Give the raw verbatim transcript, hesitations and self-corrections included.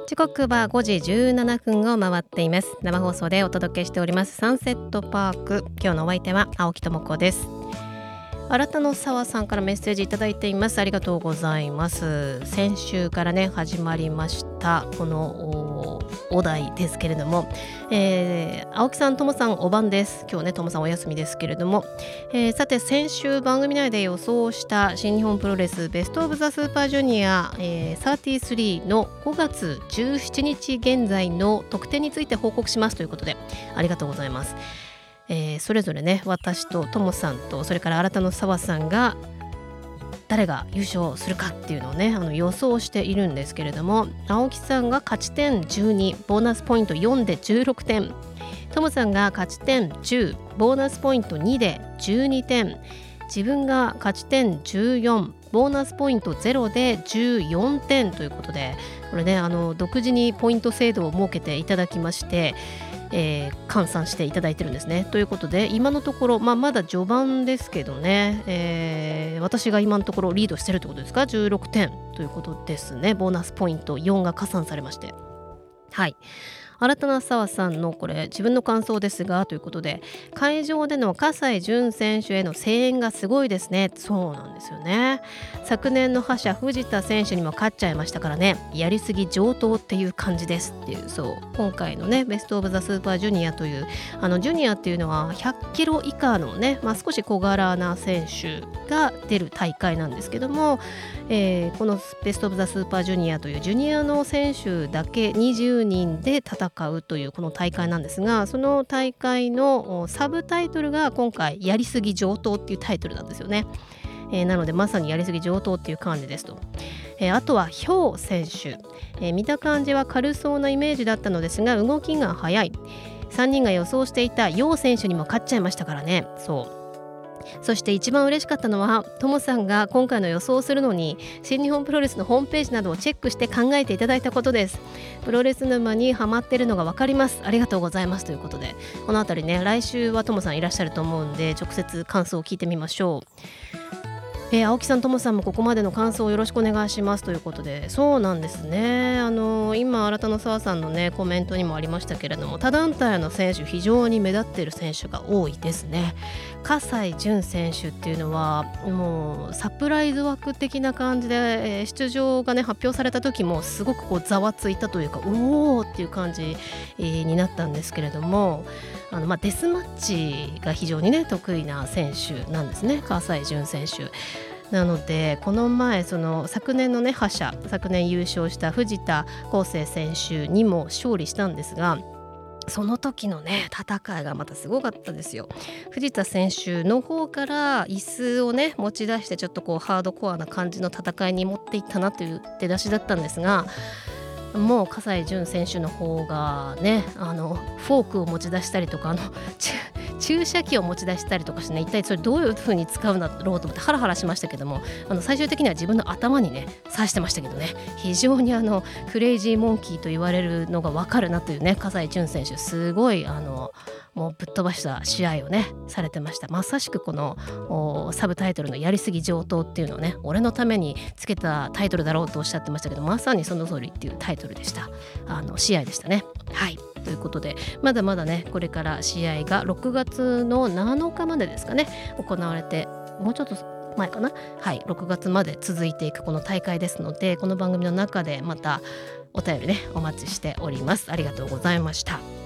時刻はごじじゅうななふんを回っています。生放送でお届けしておりますサンセットパーク。今日のお相手は青木智子です。新田の沢さんからメッセージいただいています。ありがとうございます。先週からね始まりましたこの お, お題ですけれども、えー、青木さん、ともさんお晩です。今日ねともさんお休みですけれども、えー、さて先週番組内で予想した新日本プロレスベストオブザスーパージュニア、えー、さんじゅうさんのごがつじゅうしちにち現在の得点について報告しますということでありがとうございます。えー、それぞれね私とともさんとそれから新田の沢さんが誰が優勝するかっていうのをねあの予想しているんですけれども、青木さんが勝ち点じゅうに、ボーナスポイントよんでじゅうろくてん、ともさんが勝ち点じゅう、ボーナスポイントにでじゅうにてん、自分が勝ち点じゅうよん、ボーナスポイントゼロでじゅうよんてんということで、これねあの独自にポイント制度を設けていただきまして、えー、換算していただいてるんですね。ということで今のところ、まあ、まだ序盤ですけどね、えー、私が今のところリードしてるってことですか。じゅうろくてんということですね。ボーナスポイントよんが加算されまして、はい、新田那沢さんのこれ自分の感想ですがということで、会場での葛西潤選手への声援がすごいですね。そうなんですよね。昨年の覇者藤田選手にも勝っちゃいましたからね、やりすぎ上等っていう感じですっていう、そう今回のねベストオブザスーパージュニアというあのジュニアっていうのはひゃっキロ以下のね、まあ、少し小柄な選手が出る大会なんですけども、えー、このベストオブザスーパージュニアというジュニアの選手だけにじゅうにんで戦うというこの大会なんですが、その大会のサブタイトルが今回やりすぎ上等っていうタイトルなんですよね。えー、なのでまさにやりすぎ上等っていう感じですと、えー、あとはヒョウ選手、えー、見た感じは軽そうなイメージだったのですが動きが速い。さんにんが予想していたヨウ選手にも勝っちゃいましたからね。そうそして一番嬉しかったのはともさんが今回の予想をするのに新日本プロレスのホームページなどをチェックして考えていただいたことです。プロレス沼にハマってるのが分かります。ありがとうございますということで、このあたりね来週はともさんいらっしゃると思うんで直接感想を聞いてみましょう。えー、青木さん、ともさんもここまでの感想をよろしくお願いしますということで、そうなんですね。あのー、今新田の沢さんのねコメントにもありましたけれども、他団体の選手非常に目立っている選手が多いですね。葛西潤選手っていうのはもうサプライズ枠的な感じで、えー、出場がね発表された時もすごくこうざわついたというか、おーっていう感じ、えー、になったんですけれども、あの、まあ、デスマッチが非常にね得意な選手なんですね、葛西潤選手なので、この前その昨年のね覇者、昨年優勝した藤田康生選手にも勝利したんですが、その時のね戦いがまたすごかったですよ。藤田選手の方から椅子をね持ち出してちょっとこうハードコアな感じの戦いに持っていったなという出だしだったんですが、もう葛西潤選手の方がねあのフォークを持ち出したりとか、あの注射器を持ち出したりとかしてね、一体それどういう風に使うんだろうと思ってハラハラしましたけども、あの最終的には自分の頭にね刺してましたけどね、非常にあのクレイジーモンキーと言われるのが分かるなというね、葛西潤選手すごいあのもうぶっ飛ばした試合をねされてました。まさしくこのサブタイトルのやりすぎ上等っていうのをね、俺のためにつけたタイトルだろうとおっしゃってましたけど、まさにその通りっていうタイトルでした。あの試合でしたね。はいということで、まだまだねこれから試合がろくがつのなのかまでですかね行われて、もうちょっと前かな、はいろくがつまで続いていくこの大会ですので、この番組の中でまたお便りねお待ちしております。ありがとうございました。